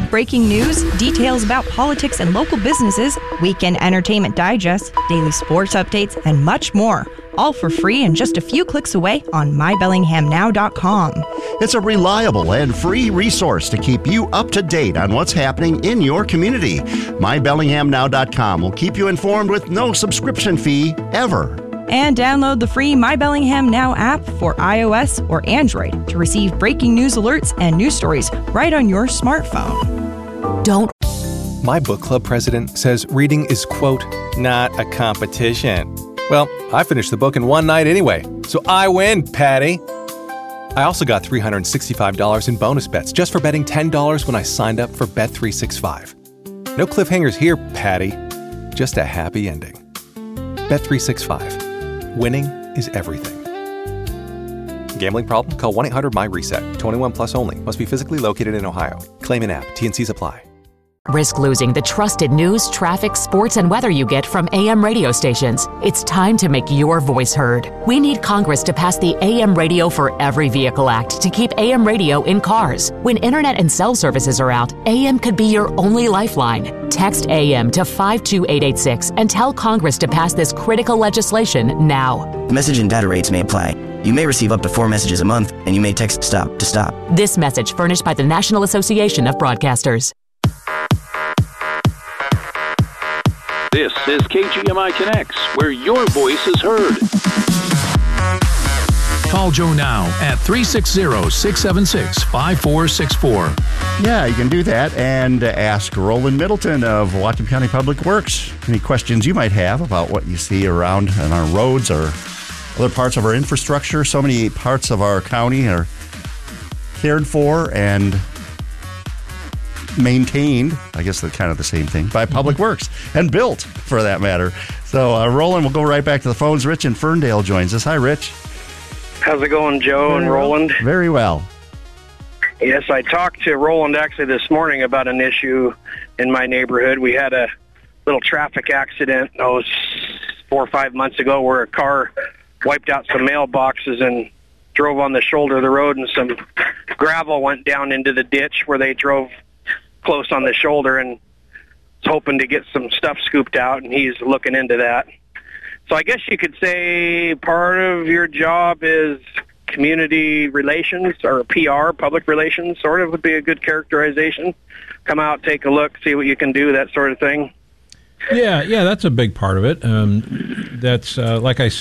breaking news, details about politics and local businesses, weekend entertainment digest, daily sports updates, and much more. All for free and just a few clicks away on mybellinghamnow.com. It's a reliable and free resource to keep you up to date on what's happening in your community. mybellinghamnow.com will keep you informed with no subscription fee ever. And download the free My Bellingham Now app for iOS or Android to receive breaking news alerts and news stories right on your smartphone. Don't. My book club president says reading is, quote, not a competition. Well, I finished the book in one night anyway, so I win, Patty. I also got $365 in bonus bets just for betting $10 when I signed up for Bet365. No cliffhangers here, Patty. Just a happy ending. Bet365. Winning is everything. Gambling problem? Call 1-800-MY-RESET. 21 plus only. Must be physically located in Ohio. Claim in app. T&Cs apply. Risk losing the trusted news, traffic, sports, and weather you get from AM radio stations. It's time to make your voice heard. We need Congress to pass the AM Radio for Every Vehicle Act to keep AM radio in cars. When internet and cell services are out, AM could be your only lifeline. Text AM to 52886 and tell Congress to pass this critical legislation now. The message and data rates may apply. You may receive up to 4 messages a month, and you may text STOP to stop. This message furnished by the National Association of Broadcasters. This is KGMI Connects, where your voice is heard. Call Joe now at 360-676-5464. Yeah, you can do that and ask Roland Middleton of Whatcom County Public Works any questions you might have about what you see around on our roads or other parts of our infrastructure. So many parts of our county are cared for and maintained, I guess that's kind of the same thing, by Public Works, and built, for that matter. So, Roland, we'll go right back to the phones. Rich in Ferndale joins us. Hi, Rich. How's it going, Joe and Roland? Very well. Yes, I talked to Roland actually this morning about an issue in my neighborhood. We had a little traffic accident, 4 or 5 months ago, where a car wiped out some mailboxes and drove on the shoulder of the road, and some gravel went down into the ditch where they drove close on the shoulder, and was hoping to get some stuff scooped out, and he's looking into that. So I guess you could say part of your job is community relations, or PR, public relations, sort of would be a good characterization. Come out, take a look, see what you can do, that sort of thing. Yeah, that's a big part of it. That's like I